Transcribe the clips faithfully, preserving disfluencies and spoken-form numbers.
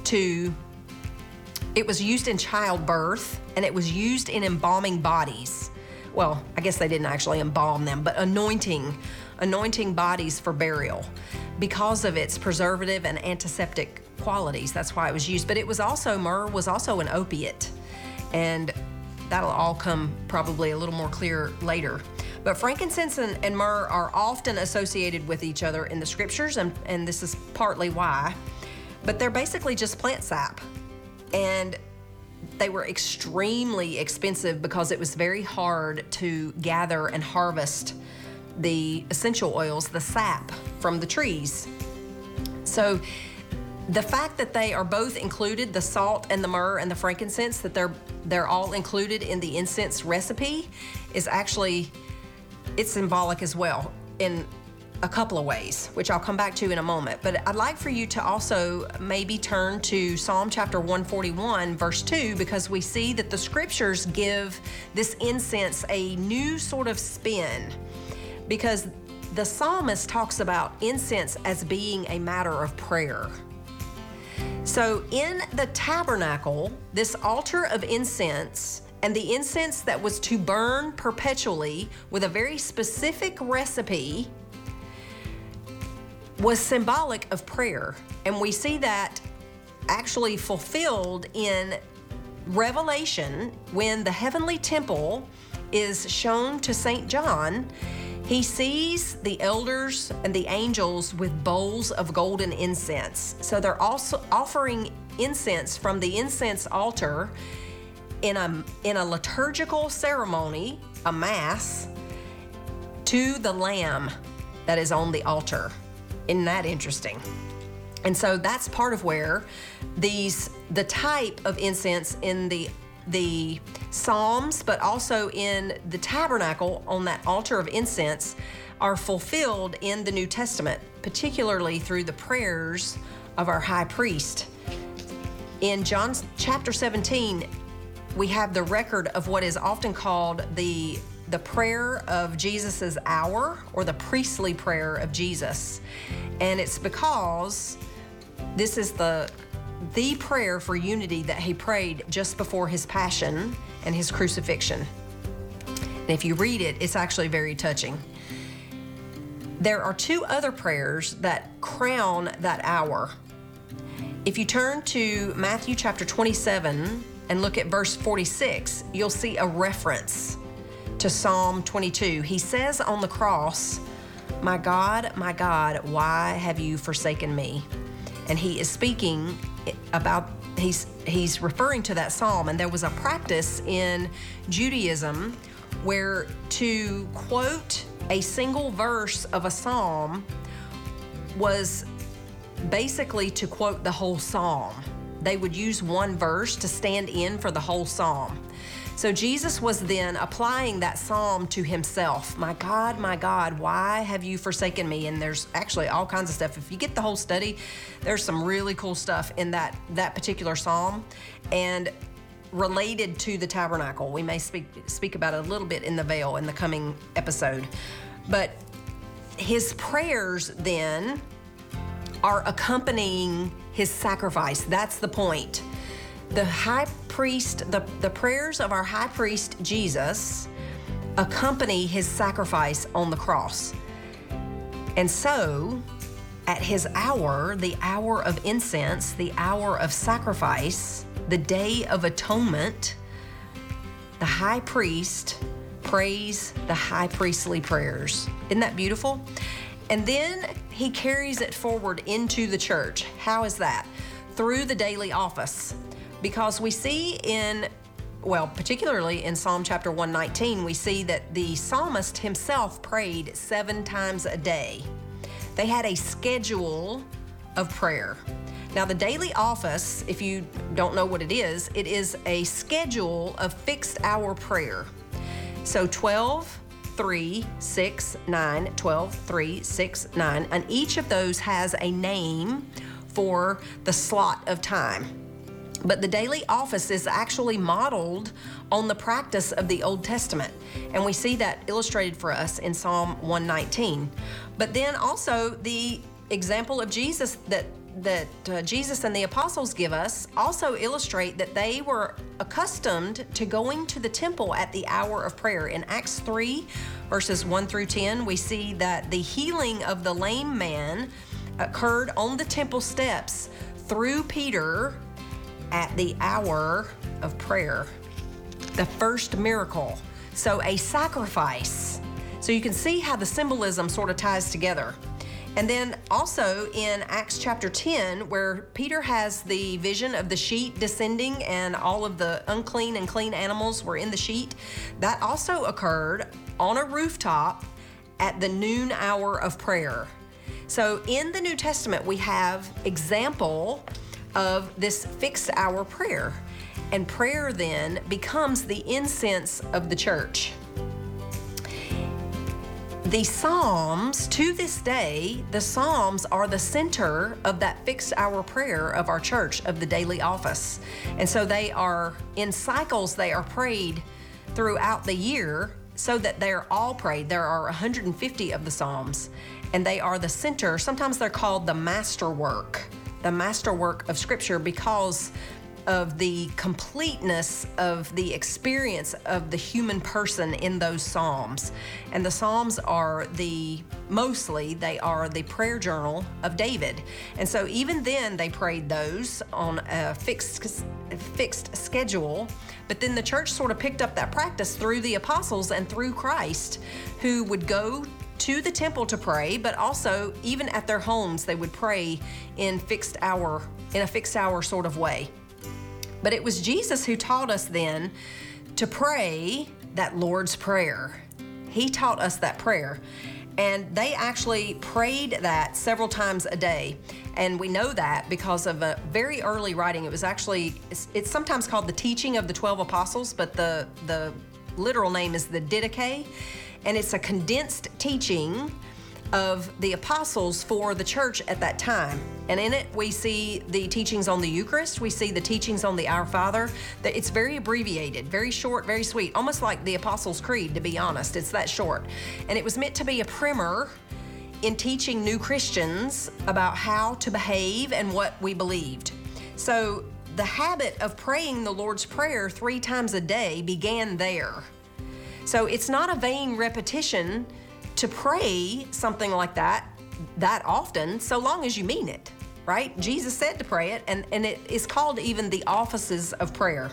to, it was used in childbirth, and it was used in embalming bodies. Well, I guess they didn't actually embalm them, but anointing, anointing bodies for burial because of its preservative and antiseptic qualities. That's why it was used. But it was also, myrrh was also an opiate, and that'll all come probably a little more clear later. But frankincense and, and myrrh are often associated with each other in the scriptures, and, and this is partly why. But they're basically just plant sap. And they were extremely expensive because it was very hard to gather and harvest the essential oils, the sap from the trees. So the fact that they are both included, the salt and the myrrh and the frankincense, that they're they're all included in the incense recipe is actually, it's symbolic as well in a couple of ways, which I'll come back to in a moment. But I'd like for you to also maybe turn to Psalm chapter one forty-one, verse two, because we see that the scriptures give this incense a new sort of spin, because the psalmist talks about incense as being a matter of prayer. So in the tabernacle, this altar of incense and the incense that was to burn perpetually with a very specific recipe was symbolic of prayer. And we see that actually fulfilled in Revelation when the heavenly temple is shown to Saint John. He sees the elders and the angels with bowls of golden incense. So they're also offering incense from the incense altar in a, in a liturgical ceremony, a mass, to the Lamb that is on the altar. Isn't that interesting? And so that's part of where these, the type of incense in the the Psalms, but also in the tabernacle on that altar of incense, are fulfilled in the New Testament, particularly through the prayers of our high priest. In John chapter seventeen, we have the record of what is often called the the prayer of Jesus's hour, or the priestly prayer of Jesus. And it's because this is the the prayer for unity that he prayed just before his passion and his crucifixion. And if you read it, it's actually very touching. There are two other prayers that crown that hour. If you turn to Matthew chapter twenty-seven and look at verse forty-six, you'll see a reference to Psalm twenty-two. He says on the cross, "My God, my God, why have you forsaken me?" And he is speaking about, he's he's referring to that psalm. And there was a practice in Judaism where to quote a single verse of a psalm was basically to quote the whole psalm. They would use one verse to stand in for the whole psalm. So Jesus was then applying that psalm to himself. My God, my God, why have you forsaken me? And there's actually all kinds of stuff. If you get the whole study, there's some really cool stuff in that, that particular psalm. And related to the tabernacle, we may speak, speak about it a little bit in the veil in the coming episode. But his prayers then are accompanying his sacrifice. That's the point. The high priest, the, the prayers of our high priest Jesus accompany his sacrifice on the cross. And so at his hour, the hour of incense, the hour of sacrifice, the day of atonement, the high priest prays the high priestly prayers. Isn't that beautiful? And then he carries it forward into the church. How is that? Through the daily office. Because we see in, well, particularly in Psalm chapter one nineteen, we see that the psalmist himself prayed seven times a day. They had a schedule of prayer. Now, the daily office, if you don't know what it is, it is a schedule of fixed hour prayer. So twelve, three, six, nine, twelve, three, six, nine, and each of those has a name for the slot of time. But the daily office is actually modeled on the practice of the Old Testament. And we see that illustrated for us in Psalm one nineteen. But then also the example of Jesus that that uh, Jesus and the apostles give us also illustrate that they were accustomed to going to the temple at the hour of prayer. In Acts three, verses one through ten, we see that the healing of the lame man occurred on the temple steps through Peter at the hour of prayer. The first miracle. So a sacrifice. So you can see how the symbolism sort of ties together. And then also in Acts chapter ten, where Peter has the vision of the sheet descending and all of the unclean and clean animals were in the sheet, that also occurred on a rooftop at the noon hour of prayer. So in the New Testament, we have example of this fixed hour prayer. And prayer then becomes the incense of the church. The Psalms, to this day, the Psalms are the center of that fixed hour prayer of our church, of the daily office. And so they are, in cycles, they are prayed throughout the year so that they're all prayed. There are one hundred fifty of the Psalms, and they are the center. Sometimes they're called the masterwork, the masterwork of Scripture, because of the completeness of the experience of the human person in those Psalms. And the Psalms are the, mostly, they are the prayer journal of David. And so even then they prayed those on a fixed, fixed schedule. But then the church sort of picked up that practice through the apostles and through Christ, who would go to the temple to pray, but also even at their homes, they would pray in fixed hour, in a fixed hour sort of way. But it was Jesus who taught us then to pray that Lord's Prayer. He taught us that prayer. And they actually prayed that several times a day. And we know that because of a very early writing. It was actually, it's, it's sometimes called the Teaching of the Twelve Apostles, but the, the literal name is the Didache. And it's a condensed teaching of the apostles for the church at that time. And in it, we see the teachings on the Eucharist. We see the teachings on the Our Father. It's very abbreviated, very short, very sweet, almost like the Apostles' Creed, to be honest. It's that short. And it was meant to be a primer in teaching new Christians about how to behave and what we believed. So the habit of praying the Lord's Prayer three times a day began there. So it's not a vain repetition to pray something like that that often, so long as you mean it, right? Jesus said to pray it, and, and it is called even the offices of prayer.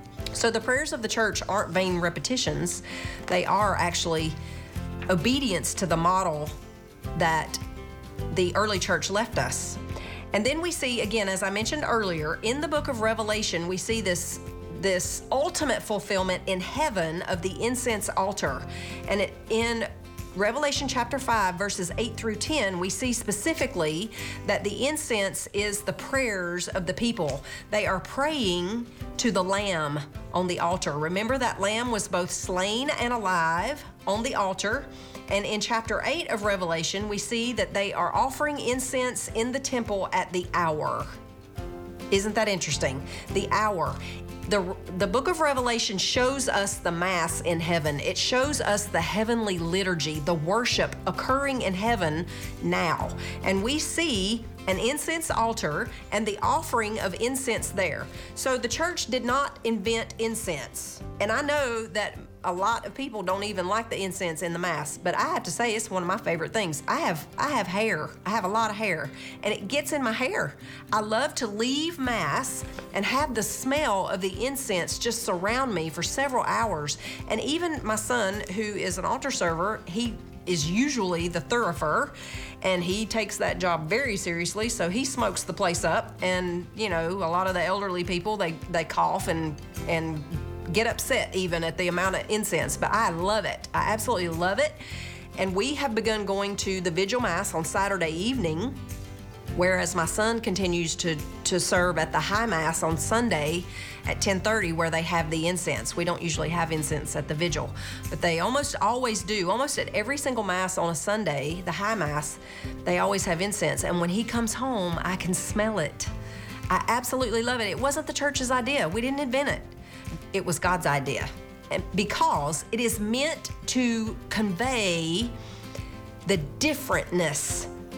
So the prayers of the church aren't vain repetitions. They are actually obedience to the model that the early church left us. And then we see, again, as I mentioned earlier, in the book of Revelation, we see this this ultimate fulfillment in heaven of the incense altar. And it, in Revelation chapter five, verses eight through ten, we see specifically that the incense is the prayers of the people. They are praying to the Lamb on the altar. Remember that Lamb was both slain and alive on the altar. And in chapter eight of Revelation, we see that they are offering incense in the temple at the hour. Isn't that interesting? The hour. The, the book of Revelation shows us the Mass in heaven. It shows us the heavenly liturgy, the worship occurring in heaven now. And we see an incense altar and the offering of incense there. So the church did not invent incense. And I know that a lot of people don't even like the incense in the Mass, but I have to say it's one of my favorite things. I have I have hair. I have a lot of hair, and it gets in my hair. I love to leave Mass and have the smell of the incense just surround me for several hours. And even my son, who is an altar server, he is usually the thurifer, and he takes that job very seriously, so he smokes the place up. And you know, a lot of the elderly people, they they cough and and get upset even at the amount of incense, but I love it. I absolutely love it. And we have begun going to the Vigil Mass on Saturday evening, whereas my son continues to, to serve at the High Mass on Sunday at ten thirty, where they have the incense. We don't usually have incense at the Vigil, but they almost always do. Almost at every single Mass on a Sunday, the High Mass, they always have incense. And when he comes home, I can smell it. I absolutely love it. It wasn't the church's idea. We didn't invent it. It was God's idea, because it is meant to convey the differentness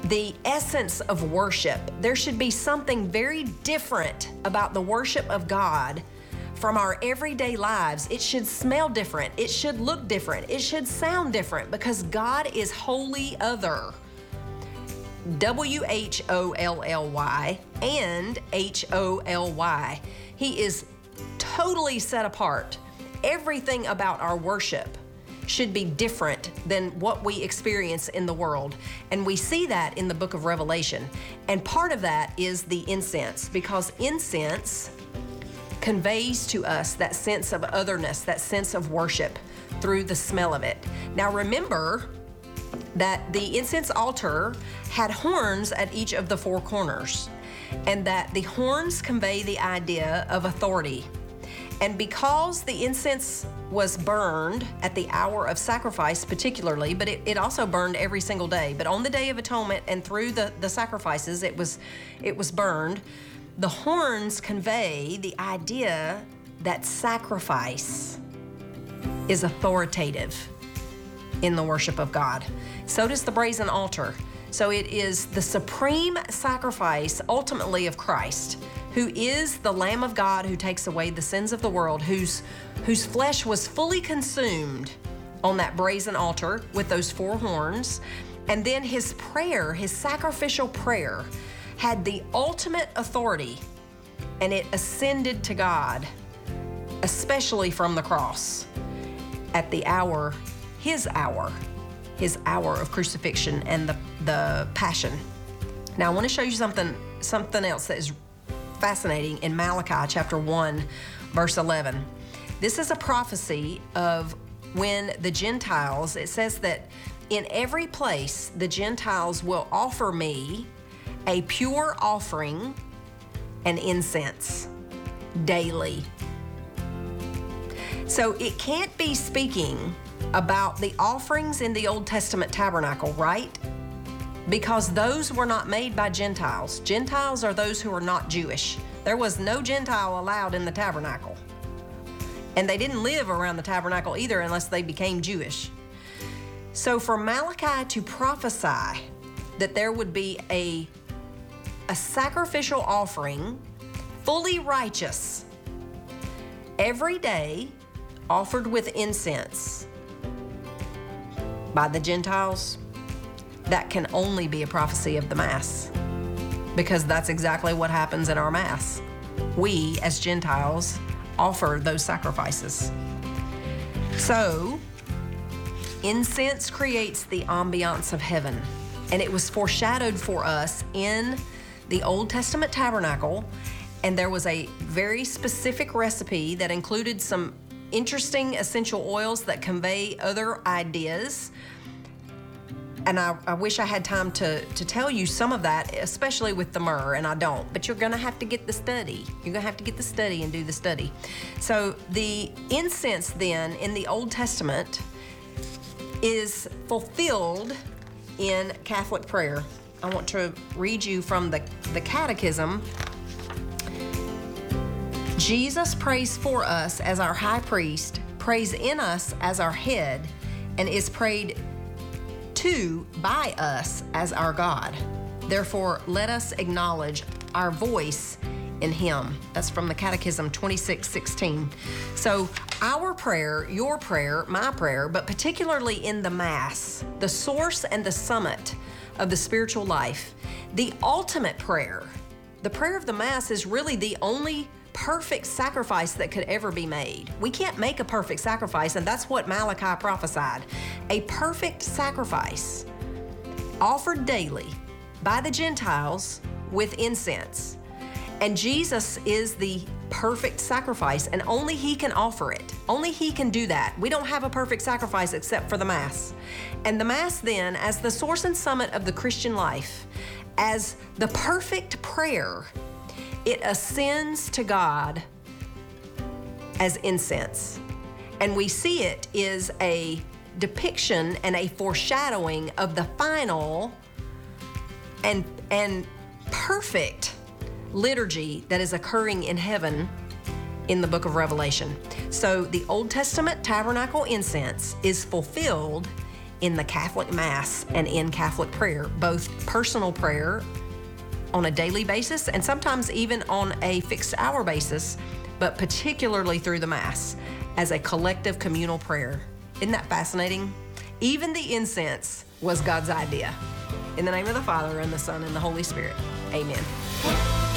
the essence of worship. There should be something very different about the worship of God from our everyday lives. It should smell different. It should look different. It should sound different because God is wholly other. W H O L L Y and H O L Y. He is totally set apart. Everything about our worship should be different than what we experience in the world. And we see that in the book of Revelation. And part of that is the incense, because incense conveys to us that sense of otherness, that sense of worship through the smell of it. Now remember that the incense altar had horns at each of the four corners, and that the horns convey the idea of authority. And because the incense was burned at the hour of sacrifice particularly, but it, it also burned every single day. But on the Day of Atonement and through the, the sacrifices, it was, it was burned. The horns convey the idea that sacrifice is authoritative in the worship of God. So does the brazen altar. So it is the supreme sacrifice ultimately of Christ, who is the Lamb of God who takes away the sins of the world, whose, whose flesh was fully consumed on that brazen altar with those four horns. And then his prayer, his sacrificial prayer, had the ultimate authority, and it ascended to God, especially from the cross at the hour, his hour, his hour of crucifixion and the, the passion. Now I want to show you something, something else that is fascinating in Malachi chapter one, verse eleven. This is a prophecy of when the Gentiles, it says that in every place the Gentiles will offer me a pure offering and incense daily. So it can't be speaking about the offerings in the Old Testament tabernacle, right? Because those were not made by Gentiles. Gentiles are those who are not Jewish. There was no Gentile allowed in the tabernacle. And they didn't live around the tabernacle either unless they became Jewish. So for Malachi to prophesy that there would be a, a sacrificial offering, fully righteous, every day offered with incense by the Gentiles, that can only be a prophecy of the Mass, because that's exactly what happens in our Mass. We, as Gentiles, offer those sacrifices. So, incense creates the ambiance of heaven, and it was foreshadowed for us in the Old Testament tabernacle, and there was a very specific recipe that included some interesting essential oils that convey other ideas. And I, I wish I had time to, to tell you some of that, especially with the myrrh, and I don't. But you're gonna have to get the study. You're gonna have to get the study and do the study. So the incense then in the Old Testament is fulfilled in Catholic prayer. I want to read you from the, the Catechism. Jesus prays for us as our high priest, prays in us as our head, and is prayed to by us as our God. Therefore, let us acknowledge our voice in him. That's from the Catechism twenty-six sixteen. So our prayer, your prayer, my prayer, but particularly in the Mass, the source and the summit of the spiritual life, the ultimate prayer, the prayer of the Mass is really the only perfect sacrifice that could ever be made. We can't make a perfect sacrifice, and that's what Malachi prophesied. A perfect sacrifice offered daily by the Gentiles with incense. And Jesus is the perfect sacrifice, and only he can offer it. Only he can do that. We don't have a perfect sacrifice except for the Mass. And the Mass then, as the source and summit of the Christian life, as the perfect prayer, it ascends to God as incense. And we see it is a depiction and a foreshadowing of the final and, and perfect liturgy that is occurring in heaven in the book of Revelation. So the Old Testament tabernacle incense is fulfilled in the Catholic Mass and in Catholic prayer, both personal prayer on a daily basis and sometimes even on a fixed hour basis, but particularly through the Mass as a collective communal prayer. Isn't that fascinating? Even the incense was God's idea. In the name of the Father, and the Son, and the Holy Spirit. Amen.